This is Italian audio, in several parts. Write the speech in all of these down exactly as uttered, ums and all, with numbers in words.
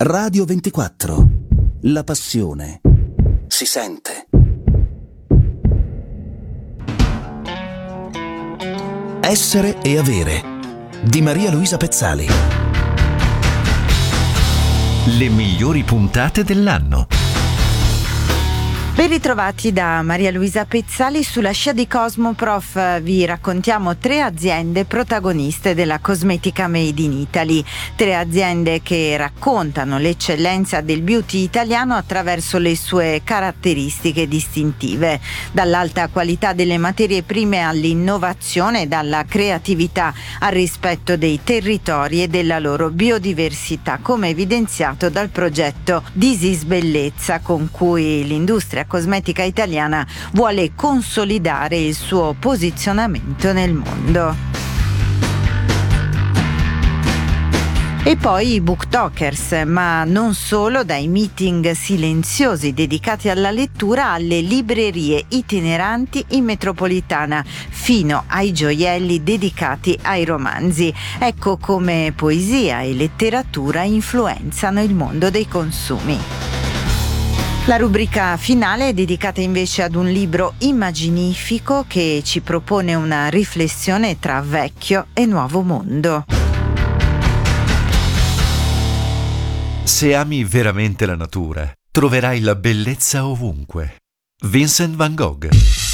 Radio ventiquattro. La passione si sente. Essere e avere di Maria Luisa Pezzali. Le migliori puntate dell'anno. Ben ritrovati da Maria Luisa Pezzali. Sulla scia di Cosmoprof vi raccontiamo tre aziende protagoniste della cosmetica made in Italy, tre aziende che raccontano l'eccellenza del beauty italiano attraverso le sue caratteristiche distintive, dall'alta qualità delle materie prime all'innovazione, dalla creatività al rispetto dei territori e della loro biodiversità, come evidenziato dal progetto Disis Bellezza, con cui l'industria cosmetica italiana vuole consolidare il suo posizionamento nel mondo. E poi i booktokers, ma non solo, dai meeting silenziosi dedicati alla lettura alle librerie itineranti in metropolitana, fino ai gioielli dedicati ai romanzi. Ecco come poesia e letteratura influenzano il mondo dei consumi. La rubrica finale è dedicata invece ad un libro immaginifico che ci propone una riflessione tra vecchio e nuovo mondo. Se ami veramente la natura, troverai la bellezza ovunque. Vincent van Gogh.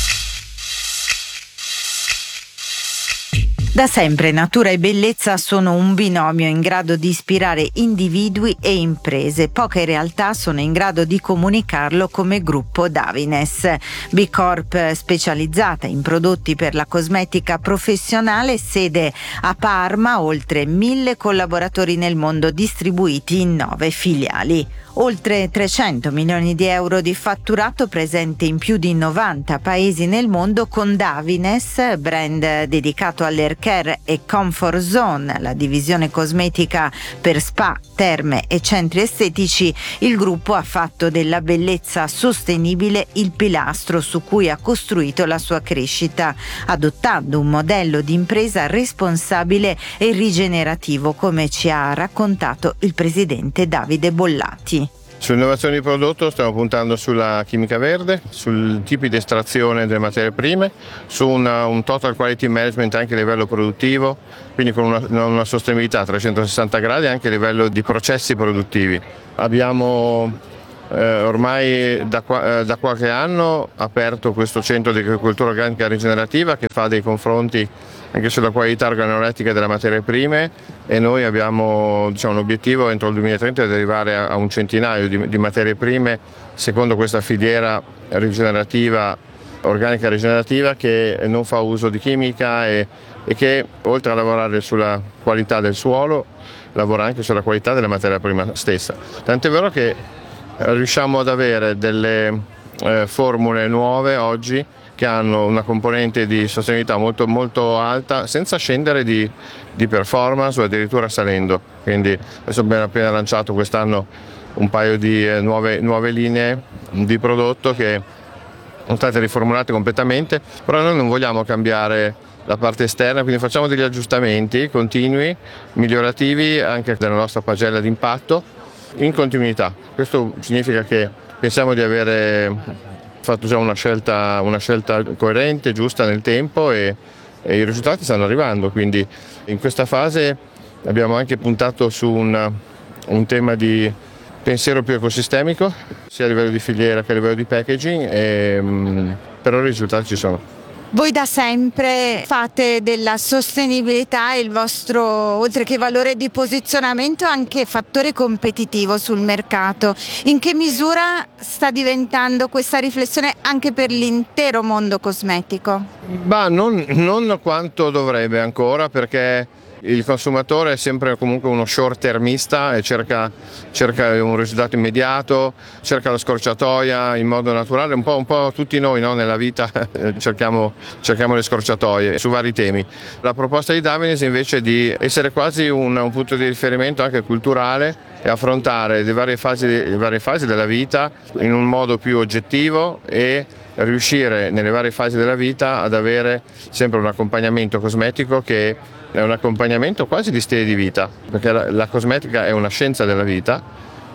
Da sempre natura e bellezza sono un binomio in grado di ispirare individui e imprese. Poche realtà sono in grado di comunicarlo come gruppo Davines. B Corp specializzata in prodotti per la cosmetica professionale, sede a Parma, oltre mille collaboratori nel mondo distribuiti in nove filiali. Oltre trecento milioni di euro di fatturato, presente in più di novanta paesi nel mondo. Con Davines, brand dedicato all'hair care, e Comfort Zone, la divisione cosmetica per spa, terme e centri estetici, il gruppo ha fatto della bellezza sostenibile il pilastro su cui ha costruito la sua crescita, adottando un modello di impresa responsabile e rigenerativo, come ci ha raccontato il presidente Davide Bollati. Sull'innovazione di prodotto stiamo puntando sulla chimica verde, sul tipo di estrazione delle materie prime, su una, un total quality management anche a livello produttivo, quindi con una, una sostenibilità a trecentosessanta gradi anche a livello di processi produttivi. Abbiamo eh, ormai da, eh, da qualche anno aperto questo centro di agricoltura organica rigenerativa che fa dei confronti anche sulla qualità organolettica delle materie prime, e noi abbiamo, diciamo, un obiettivo entro il duemilatrenta di arrivare a, a un centinaio di, di materie prime secondo questa filiera rigenerativa, organica rigenerativa, che non fa uso di chimica e, e che, oltre a lavorare sulla qualità del suolo, lavora anche sulla qualità della materia prima stessa. Tant'è vero che riusciamo ad avere delle eh, formule nuove oggi che hanno una componente di sostenibilità molto, molto alta, senza scendere di, di performance o addirittura salendo. Quindi adesso abbiamo appena lanciato quest'anno un paio di eh, nuove, nuove linee di prodotto che sono state riformulate completamente, però noi non vogliamo cambiare la parte esterna, quindi facciamo degli aggiustamenti continui, migliorativi anche della nostra pagella d'impatto in continuità. Questo significa che pensiamo di avere fatto già una scelta, una scelta coerente, giusta nel tempo, e, e i risultati stanno arrivando. Quindi in questa fase abbiamo anche puntato su un, un tema di pensiero più ecosistemico, sia a livello di filiera che a livello di packaging, e, mh, però i risultati ci sono. Voi da sempre fate della sostenibilità il vostro, oltre che valore di posizionamento, anche fattore competitivo sul mercato. In che misura sta diventando questa riflessione anche per l'intero mondo cosmetico? Bah, non, non quanto dovrebbe ancora, perché il consumatore è sempre comunque uno short termista e cerca, cerca un risultato immediato, cerca la scorciatoia in modo naturale, un po', un po' tutti noi, no? Nella vita cerchiamo, cerchiamo le scorciatoie su vari temi. La proposta di Davines invece è di essere quasi un, un punto di riferimento anche culturale e affrontare le varie fasi, le varie fasi della vita in un modo più oggettivo e riuscire nelle varie fasi della vita ad avere sempre un accompagnamento cosmetico che è un accompagnamento quasi di stile di vita, perché la, la cosmetica è una scienza della vita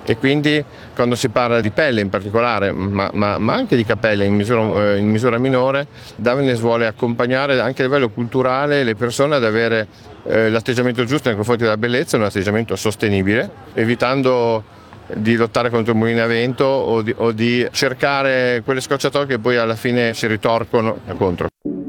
e quindi quando si parla di pelle in particolare, ma, ma, ma anche di capelli in misura, in misura minore, Davines vuole accompagnare anche a livello culturale le persone ad avere eh, l'atteggiamento giusto nei confronti della bellezza, un atteggiamento sostenibile, evitando di lottare contro il mulino a vento o di, o di cercare quelle scorciatoie che poi alla fine si ritorcono contro.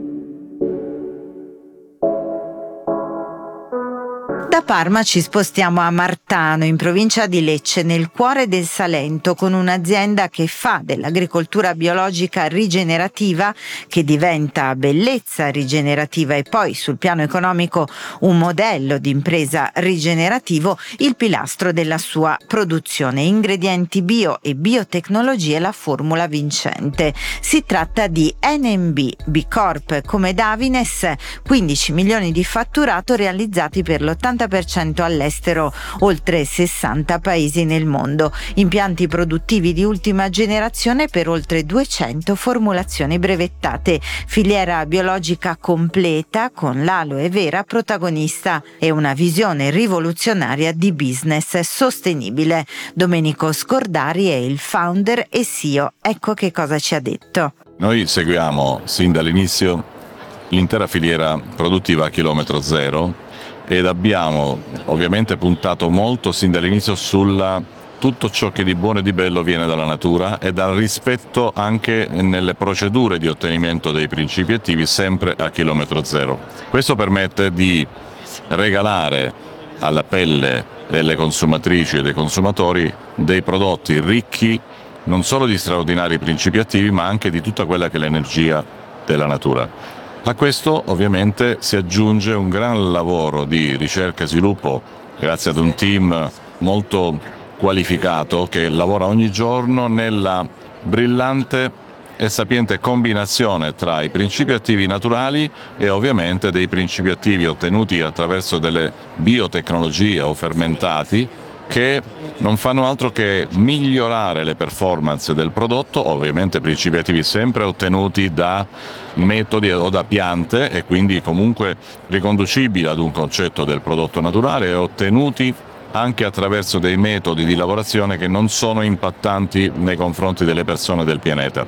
Da Parma ci spostiamo a Martano, in provincia di Lecce, nel cuore del Salento, con un'azienda che fa dell'agricoltura biologica rigenerativa, che diventa bellezza rigenerativa e poi sul piano economico un modello di impresa rigenerativo, il pilastro della sua produzione. Ingredienti bio e biotecnologie, la formula vincente. Si tratta di N M B, B Corp come Davines, quindici milioni di fatturato realizzati per l'ottanta per cento all'estero, oltre sessanta paesi nel mondo, impianti produttivi di ultima generazione per oltre duecento formulazioni brevettate, filiera biologica completa con l'aloe vera protagonista e una visione rivoluzionaria di business sostenibile. Domenico Scordari è il founder e C E O, ecco che cosa ci ha detto. Noi seguiamo sin dall'inizio l'intera filiera produttiva a chilometro zero ed abbiamo ovviamente puntato molto sin dall'inizio sulla tutto ciò che di buono e di bello viene dalla natura e dal rispetto anche nelle procedure di ottenimento dei principi attivi, sempre a chilometro zero. Questo permette di regalare alla pelle delle consumatrici e dei consumatori dei prodotti ricchi non solo di straordinari principi attivi, ma anche di tutta quella che è l'energia della natura. A questo ovviamente si aggiunge un gran lavoro di ricerca e sviluppo grazie ad un team molto qualificato che lavora ogni giorno nella brillante e sapiente combinazione tra i principi attivi naturali e ovviamente dei principi attivi ottenuti attraverso delle biotecnologie o fermentati che non fanno altro che migliorare le performance del prodotto, ovviamente principi attivi sempre ottenuti da metodi o da piante e quindi comunque riconducibili ad un concetto del prodotto naturale e ottenuti anche attraverso dei metodi di lavorazione che non sono impattanti nei confronti delle persone del pianeta,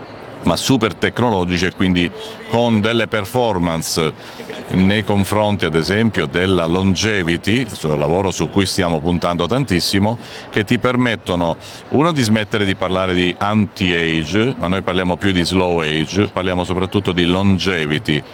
ma super tecnologici e quindi con delle performance nei confronti ad esempio della longevity, un lavoro su cui stiamo puntando tantissimo, che ti permettono uno di smettere di parlare di anti-age, ma noi parliamo più di slow age, parliamo soprattutto di longevity,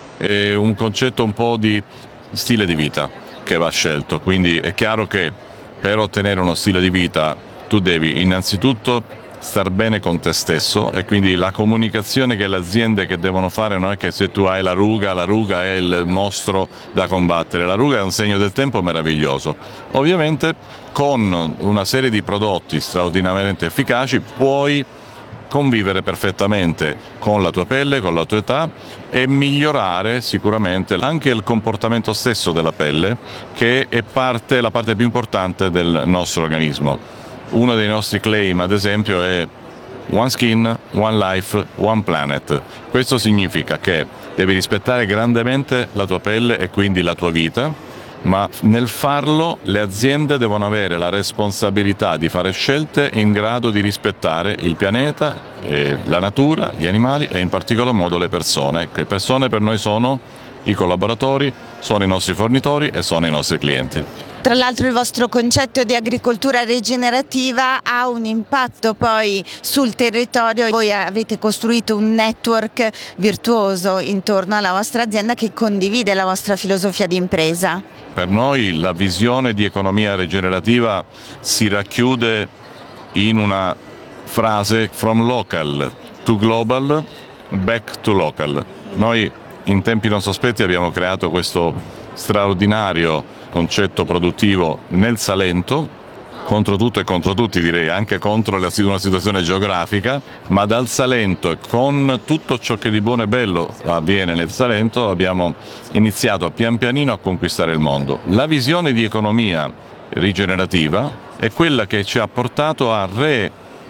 è un concetto un po' di stile di vita che va scelto, quindi è chiaro che per ottenere uno stile di vita tu devi innanzitutto star bene con te stesso e quindi la comunicazione che le aziende che devono fare non è che se tu hai la ruga, la ruga è il mostro da combattere, la ruga è un segno del tempo meraviglioso. Ovviamente con una serie di prodotti straordinariamente efficaci puoi convivere perfettamente con la tua pelle, con la tua età e migliorare sicuramente anche il comportamento stesso della pelle, che è parte, la parte più importante del nostro organismo. Uno dei nostri claim, ad esempio, è One Skin, One Life, One Planet. Questo significa che devi rispettare grandemente la tua pelle e quindi la tua vita, ma nel farlo le aziende devono avere la responsabilità di fare scelte in grado di rispettare il pianeta, e la natura, gli animali e in particolar modo le persone. Le persone per noi sono i collaboratori, sono i nostri fornitori e sono i nostri clienti. Tra l'altro il vostro concetto di agricoltura rigenerativa ha un impatto poi sul territorio. Voi avete costruito un network virtuoso intorno alla vostra azienda che condivide la vostra filosofia di impresa. Per noi la visione di economia rigenerativa si racchiude in una frase: from local to global, back to local. Noi in tempi non sospetti abbiamo creato questo straordinario concetto produttivo nel Salento, contro tutto e contro tutti, direi anche contro una situazione geografica, ma dal Salento e con tutto ciò che di buono e bello avviene nel Salento abbiamo iniziato pian pianino a conquistare il mondo. La visione di economia rigenerativa è quella che ci ha portato a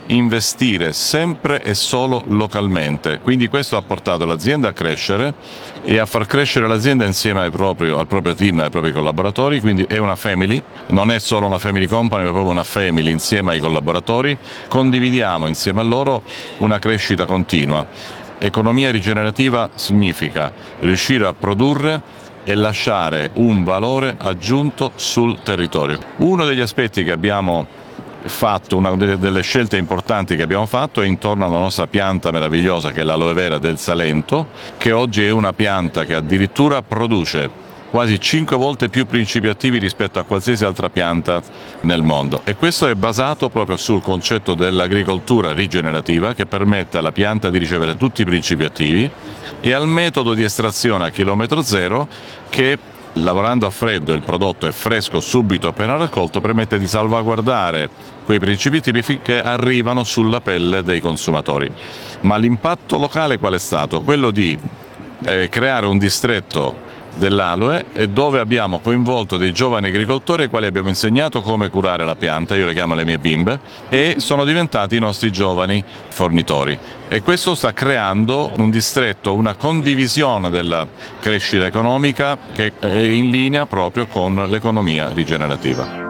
investire sempre e solo localmente. Quindi questo ha portato l'azienda a crescere e a far crescere l'azienda insieme ai propri, al proprio team, ai propri collaboratori, quindi è una family, non è solo una family company, ma proprio una family insieme ai collaboratori. Condividiamo insieme a loro una crescita continua. Economia rigenerativa significa riuscire a produrre e lasciare un valore aggiunto sul territorio. Uno degli aspetti che abbiamo fatto, una delle scelte importanti che abbiamo fatto è intorno alla nostra pianta meravigliosa che è l'aloe vera del Salento, che oggi è una pianta che addirittura produce quasi cinque volte più principi attivi rispetto a qualsiasi altra pianta nel mondo. E questo è basato proprio sul concetto dell'agricoltura rigenerativa, che permette alla pianta di ricevere tutti i principi attivi, e al metodo di estrazione a chilometro zero che, lavorando a freddo, il prodotto è fresco subito appena raccolto, permette di salvaguardare quei principi attivi finché arrivano sulla pelle dei consumatori. Ma l'impatto locale qual è stato? Quello di eh, creare un distretto dell'aloe, e dove abbiamo coinvolto dei giovani agricoltori ai quali abbiamo insegnato come curare la pianta, io le chiamo le mie bimbe, e sono diventati i nostri giovani fornitori. E questo sta creando un distretto, una condivisione della crescita economica che è in linea proprio con l'economia rigenerativa.